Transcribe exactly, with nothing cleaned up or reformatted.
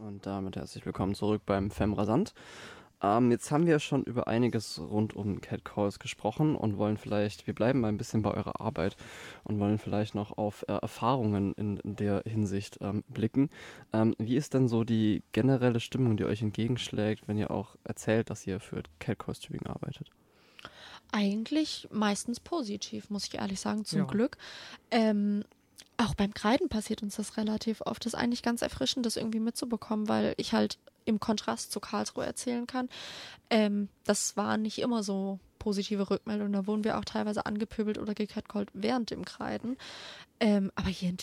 Und damit herzlich willkommen zurück beim Femrasant. Ähm, jetzt haben wir schon über einiges rund um Catcalls gesprochen und wollen vielleicht, wir bleiben mal ein bisschen bei eurer Arbeit und wollen vielleicht noch auf äh, Erfahrungen in, in der Hinsicht ähm, blicken. Ähm, wie ist denn so die generelle Stimmung, die euch entgegenschlägt, wenn ihr auch erzählt, dass ihr für Catcalls Tübingen arbeitet? Eigentlich meistens positiv, muss ich ehrlich sagen, zum Ja. Glück. Ähm, auch beim Kreiden passiert uns das relativ oft. Das ist eigentlich ganz erfrischend, das irgendwie mitzubekommen, weil ich halt im Kontrast zu Karlsruhe erzählen kann. Ähm, das war nicht immer so positive Rückmeldungen. Da wurden wir auch teilweise angepöbelt oder gecatcallt während dem Kreiden. Ähm, aber hier in